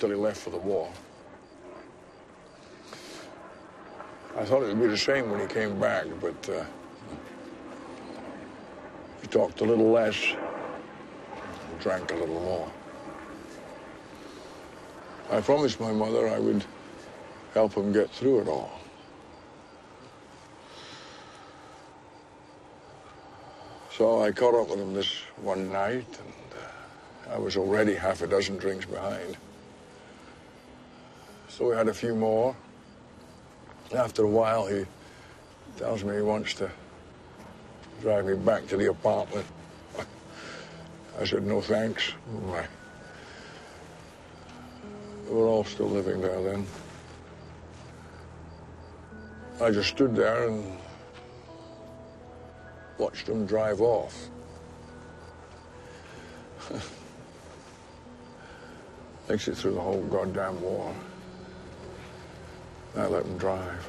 till he left for the war. I thought it would be the same when he came back, but he talked a little less, drank a little more. I promised my mother I would help him get through it all. So I caught up with him this one night, and I was already half a dozen drinks behind. So we had a few more. After a while, he tells me he wants to drive me back to the apartment. I said, no thanks. We were all still living there then. I just stood there and watched him drive off. Makes it through the whole goddamn war. I let him drive.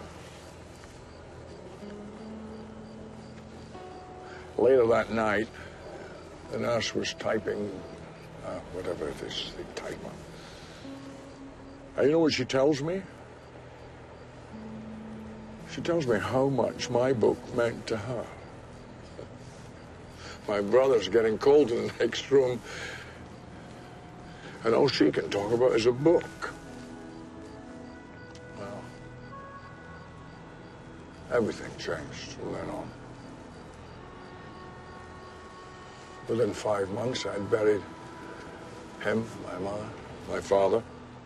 Later that night, the nurse was typing, whatever it is, they type on. And you know what she tells me? She tells me how much my book meant to her. My brother's getting cold in the next room, and all she can talk about is a book. Well, everything changed from then on. Within 5 months, I'd buried him, my mother, my father,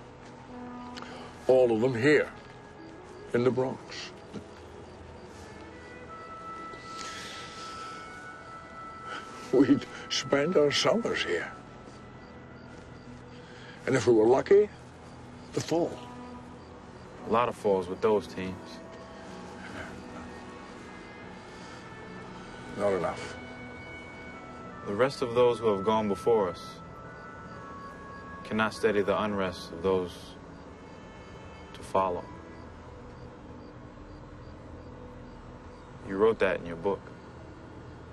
all of them here in the Bronx. We'd spend our summers here. And if we were lucky, the fall. A lot of falls with those teams. Not enough. The rest of those who have gone before us cannot steady the unrest of those to follow. You wrote that in your book.